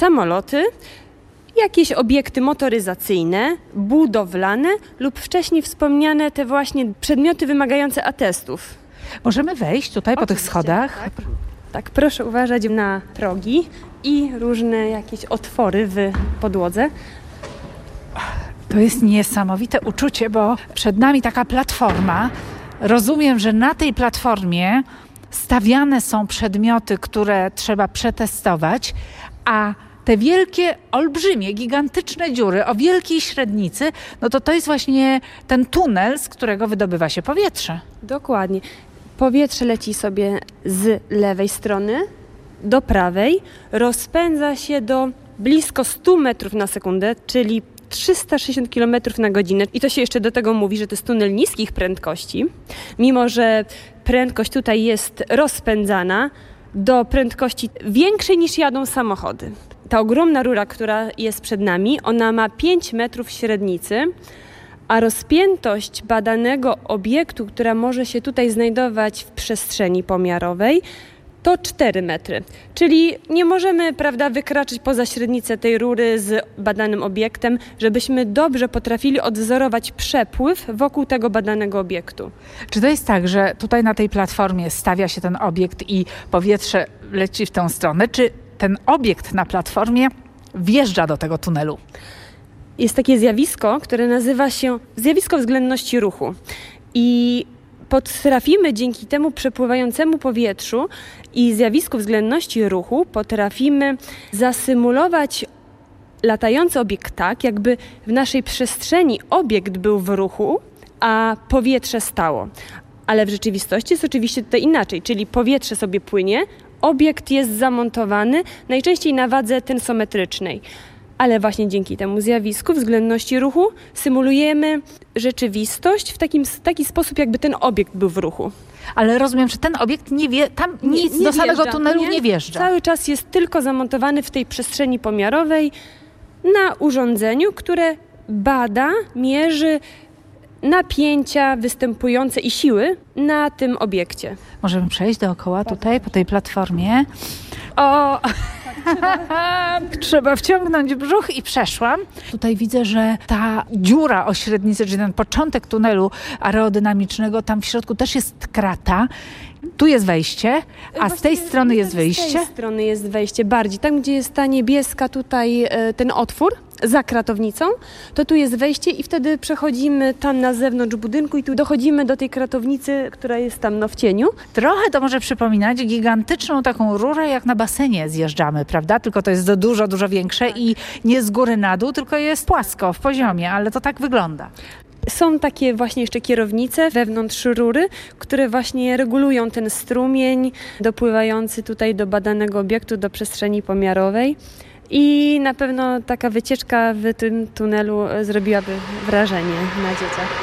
samoloty, jakieś obiekty motoryzacyjne, budowlane lub wcześniej wspomniane te właśnie przedmioty wymagające atestów. Możemy wejść tutaj po tych schodach? Tak, proszę uważać na progi i różne jakieś otwory w podłodze. To jest niesamowite uczucie, bo przed nami taka platforma. Rozumiem, że na tej platformie stawiane są przedmioty, które trzeba przetestować, a te wielkie, olbrzymie, gigantyczne dziury o wielkiej średnicy, no to jest właśnie ten tunel, z którego wydobywa się powietrze. Dokładnie. Powietrze leci sobie z lewej strony do prawej, rozpędza się do blisko 100 metrów na sekundę, czyli 360 km na godzinę. I to się jeszcze do tego mówi, że to jest tunel niskich prędkości, mimo że prędkość tutaj jest rozpędzana do prędkości większej niż jadą samochody. Ta ogromna rura, która jest przed nami, ona ma 5 metrów średnicy, a rozpiętość badanego obiektu, która może się tutaj znajdować w przestrzeni pomiarowej, to 4 metry. Czyli nie możemy, wykraczać poza średnicę tej rury z badanym obiektem, żebyśmy dobrze potrafili odwzorować przepływ wokół tego badanego obiektu. Czy to jest tak, że tutaj na tej platformie stawia się ten obiekt i powietrze leci w tę stronę, czy ten obiekt na platformie wjeżdża do tego tunelu? Jest takie zjawisko, które nazywa się zjawisko względności ruchu. I potrafimy dzięki temu przepływającemu powietrzu i zjawisku względności ruchu potrafimy zasymulować latający obiekt tak, jakby w naszej przestrzeni obiekt był w ruchu, a powietrze stało. Ale w rzeczywistości jest oczywiście tutaj inaczej, czyli powietrze sobie płynie, obiekt jest zamontowany, najczęściej na wadze tensometrycznej. Ale właśnie dzięki temu zjawisku względności ruchu symulujemy rzeczywistość w taki sposób, jakby ten obiekt był w ruchu. Ale rozumiem, że ten obiekt nic do samego tunelu nie wjeżdża. Cały czas jest tylko zamontowany w tej przestrzeni pomiarowej na urządzeniu, które bada, mierzy napięcia występujące i siły na tym obiekcie. Możemy przejść dookoła tutaj, po tej platformie. O! Trzeba wciągnąć brzuch i przeszłam. Tutaj widzę, że ta dziura o średnicy, czyli ten początek tunelu aerodynamicznego, tam w środku też jest krata. Tu jest wejście, a z tej strony jest wyjście. Z tej strony jest wejście bardziej. Tam, gdzie jest ta niebieska tutaj ten otwór za kratownicą, to tu jest wejście i wtedy przechodzimy tam na zewnątrz budynku i tu dochodzimy do tej kratownicy, która jest tam w cieniu. Trochę to może przypominać gigantyczną taką rurę, jak na basenie zjeżdżamy, prawda? Tylko to jest dużo, dużo większe i nie z góry na dół, tylko jest płasko, w poziomie, ale to tak wygląda. Są takie właśnie jeszcze kierownice wewnątrz rury, które właśnie regulują ten strumień dopływający tutaj do badanego obiektu, do przestrzeni pomiarowej. I na pewno taka wycieczka w tym tunelu zrobiłaby wrażenie na dzieciach.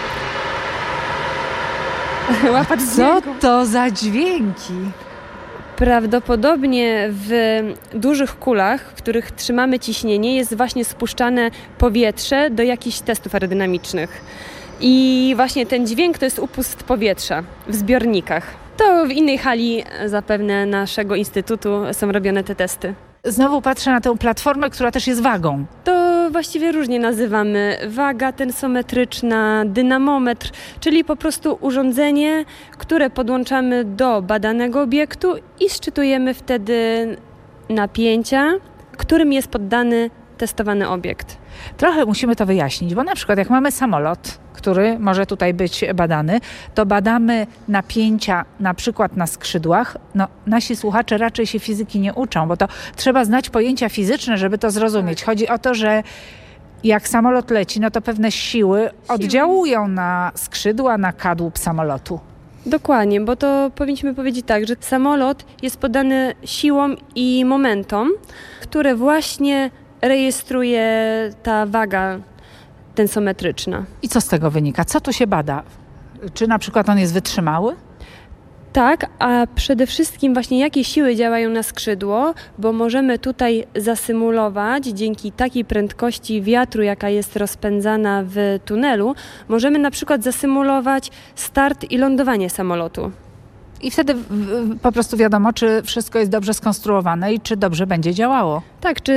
Łapać Co to za dźwięki? Prawdopodobnie w dużych kulach, w których trzymamy ciśnienie, jest właśnie spuszczane powietrze do jakichś testów aerodynamicznych. I właśnie ten dźwięk to jest upust powietrza w zbiornikach. To w innej hali zapewne naszego instytutu są robione te testy. Znowu patrzę na tę platformę, która też jest wagą. To właściwie różnie nazywamy. Waga tensometryczna, dynamometr, czyli po prostu urządzenie, które podłączamy do badanego obiektu i szczytujemy wtedy napięcia, którym jest poddany testowany obiekt. Trochę musimy to wyjaśnić, bo na przykład jak mamy samolot, który może tutaj być badany, to badamy napięcia na przykład na skrzydłach. No, nasi słuchacze raczej się fizyki nie uczą, bo to trzeba znać pojęcia fizyczne, żeby to zrozumieć. Chodzi o to, że jak samolot leci, no to pewne siły oddziałują na skrzydła, na kadłub samolotu. Dokładnie, bo to powinniśmy powiedzieć tak, że samolot jest poddany siłom i momentom, które właśnie rejestruje ta waga tensometryczna. I co z tego wynika? Co tu się bada? Czy na przykład on jest wytrzymały? Tak, a przede wszystkim właśnie jakie siły działają na skrzydło, bo możemy tutaj zasymulować dzięki takiej prędkości wiatru, jaka jest rozpędzana w tunelu, możemy na przykład zasymulować start i lądowanie samolotu. I wtedy po prostu wiadomo, czy wszystko jest dobrze skonstruowane i czy dobrze będzie działało. Tak, czy